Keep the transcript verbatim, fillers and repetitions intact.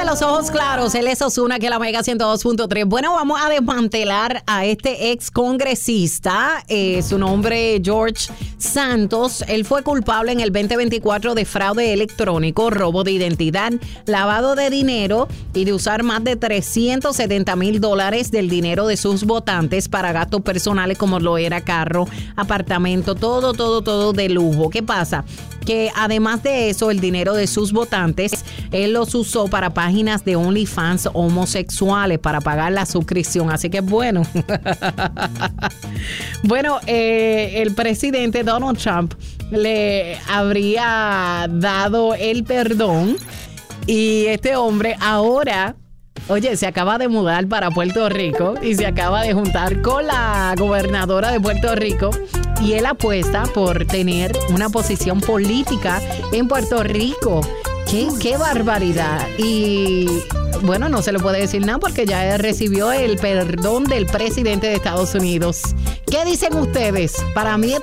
de los ojos claros, él es Ozuna, que la Mega ciento dos punto tres. Bueno, vamos a desmantelar a este ex congresista. Eh, su nombre George Santos. Él fue culpable en el veinte veinticuatro de fraude electrónico, robo de identidad, lavado de dinero y de usar más de trescientos setenta mil dólares del dinero de sus votantes para gastos personales como lo era carro, apartamento, todo, todo, todo de lujo. ¿Qué pasa? Que además de eso, el dinero de sus votantes, él los usó para páginas de OnlyFans homosexuales para pagar la suscripción. Así que bueno. Bueno, eh, el presidente Donald Trump le habría dado el perdón y este hombre ahora, oye, se acaba de mudar para Puerto Rico y se acaba de juntar con la gobernadora de Puerto Rico. Y él apuesta por tener una posición política en Puerto Rico. ¡Qué, qué barbaridad! Y bueno, no se le puede decir nada porque ya él recibió el perdón del presidente de Estados Unidos. ¿Qué dicen ustedes? Para mí